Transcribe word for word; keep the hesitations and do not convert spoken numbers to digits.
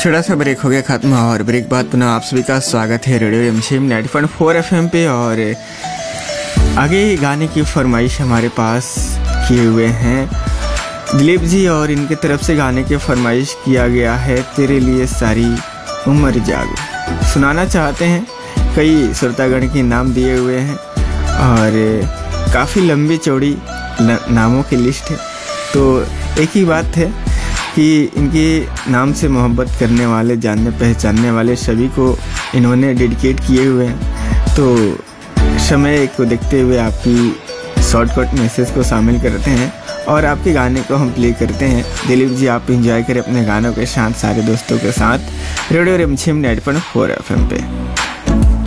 छोटा सा ब्रेक हो गया ख़त्म और ब्रेक बाद पुनः आप सभी का स्वागत है रेडियो रिमझिम ninety point four F M पे। और आगे गाने की फरमाइश हमारे पास किए हुए हैं दिलीप जी और इनके तरफ से गाने की फरमाइश किया गया है तेरे लिए सारी उम्र जागो। सुनाना चाहते हैं, कई श्रोतागण के नाम दिए हुए हैं और काफ़ी लंबी चौड़ी नामों की लिस्ट है। तो एक ही बात है कि इनके नाम से मोहब्बत करने वाले, जानने पहचानने वाले सभी को इन्होंने डेडिकेट किए हुए हैं। तो समय को देखते हुए आपकी शॉर्टकट मैसेज को शामिल करते हैं और आपके गाने को हम प्ले करते हैं। दिलीप जी आप एंजॉय करें अपने गानों के साथ सारे दोस्तों के साथ रेडियो रिमझिम ninety point four F M पे।